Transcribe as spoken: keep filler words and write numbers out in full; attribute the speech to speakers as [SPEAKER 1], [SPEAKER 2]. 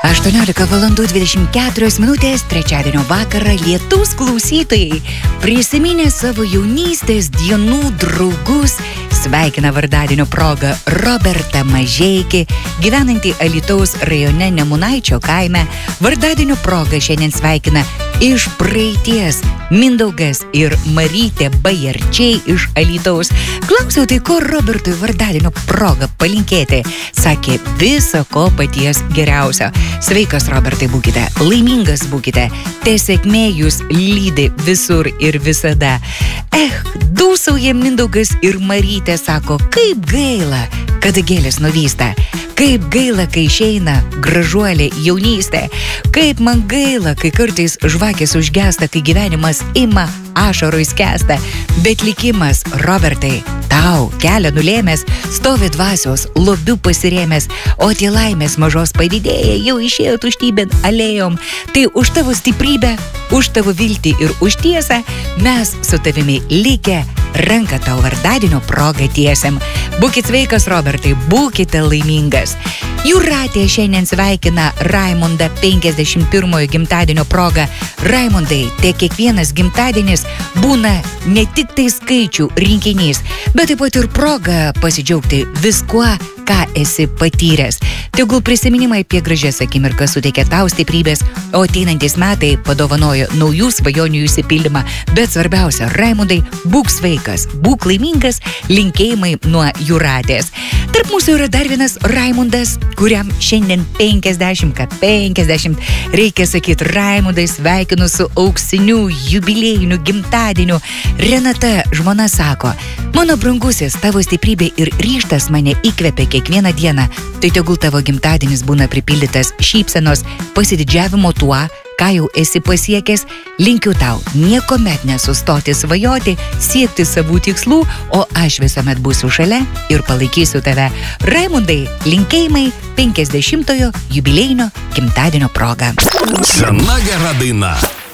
[SPEAKER 1] aštuoniolika valandų dvidešimt keturios minutės trečiadienio vakarą lietaus klausytojai prisiminė savo jaunystės dienų draugus, sveikina vardadienio proga Robertą Mažeikį, gyvenantį Alytaus rajone Nemunaičio kaime. Vardadienio proga šiandien sveikina iš praeities Mindaugas ir Marytė Bajarčiai iš Alytaus. Klausiau, tai ko Robertui vardadienio proga palinkėti? Sakė, viso ko paties geriausio. Sveikas, Robertai, būkite, laimingas būkite, tesėkmė jūs lydi visur ir visada. Eh, dūsauja Mindaugas ir Marytė, sako, kaip gaila, kad gėlės nuvysta. Kaip gaila, kai išeina gražuolė jaunystė. Kaip man gaila, kai kartais žvakės užgesta, kai gyvenimas ima ašaroj skęsta. Bet likimas, Robertai, tau kelią nulėmęs, stovi dvasios lobių pasirėmęs, o tie laimės mažos pavydėję jau išėjo tuštybėn alėjom. Tai už tavo stiprybę, už tavo viltį ir už tiesą mes su tavimi likę ranką tau vardadienio progą tiesiam. Būkit sveikas, Robertai, būkite laimingas. Jūratė šiandien sveikina Raimondą penkiasdešimt pirmojo gimtadienio progą. Raimondai, te kiekvienas gimtadienis būna ne tik tai skaičių rinkinys, bet taip pat ir proga pasidžiaugti viskuo, ką esi patyręs. Tegul prisiminimai apie gražias akimirkas suteikia tau stiprybės, o ateinantis metai padovanojo naujų svajonių išsipildymą. Bet svarbiausia, Raimondai, būk sveikas, būk laimingas, linkėjimai nuo Jūratės. Tarp mūsų yra dar vienas Raimondas, kuriam šiandien penkiasdešimt, kad penkiasdešimt, reikia sakyti, Raimondai, sveikinu su auksiniu jubiliejiniu gimtadieniu. Renata, žmona, sako, mano brangusis, tavo stiprybė ir ryžtas mane įkvepia kiekvieną dieną. Tai tegul tavo gimtadienis būna pripildytas šypsenos, pasididžiavimo tuo, ką jau esi pasiekęs. Linkiu tau niekuomet nesustoti svajoti, siekti savų tikslų, o aš visuomet būsiu šalia ir palaikysiu tave. Raimondai, linkėjimai penkiasdešimtojo jubiliejinio gimtadienio proga.
[SPEAKER 2] Sena gera daina.